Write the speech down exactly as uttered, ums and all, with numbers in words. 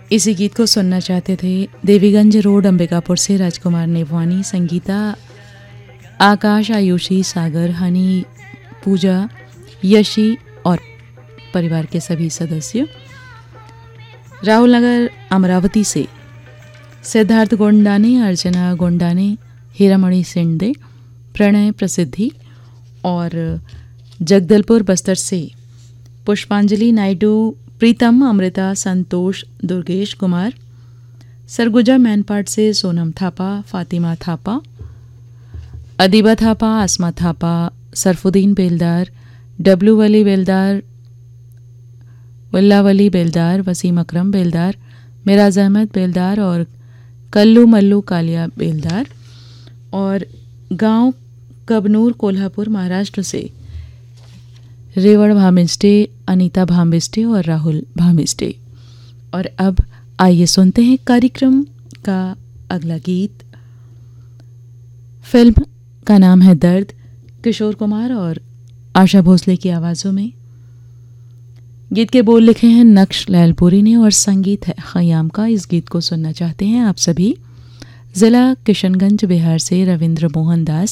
इसी गीत को सुनना चाहते थे देवीगंज रोड अंबिकापुर से राजकुमार नेवानी, संगीता, आकाश, आयुषी, सागर, हनी, पूजा, यशी और परिवार के सभी सदस्य। राहुल नगर अमरावती से सिद्धार्थ गोंडाने, अर्चना गोंडाने, हीरामणि सिंडे, प्रणय प्रसिद्धि और जगदलपुर बस्तर से पुष्पांजलि नायडू, प्रीतम, अमृता, संतोष, दुर्गेश कुमार, सरगुजा मैनपाट से सोनम थापा, फातिमा थापा, अदीबा थापा, आसमा थापा, सरफुद्दीन बेलदार, डब्लू वली बेलदार, वल्लावली बेलदार, वसीम अकरम बेलदार, मिराज अहमद बेलदार और कल्लू मल्लू कालिया बेलदार। और गांव कबनूर, कोल्हापुर, महाराष्ट्र से रेवड़ भामिस्टे, अनीता भामिस्टे और राहुल भामिस्टे। और अब आइए सुनते हैं कार्यक्रम का अगला गीत। फिल्म का नाम है दर्द, किशोर कुमार और आशा भोसले की आवाज़ों में। गीत के बोल लिखे हैं नक्श लैलपुरी ने और संगीत है खयाम का। इस गीत को सुनना चाहते हैं आप सभी। ज़िला किशनगंज बिहार से रविंद्र मोहन दास,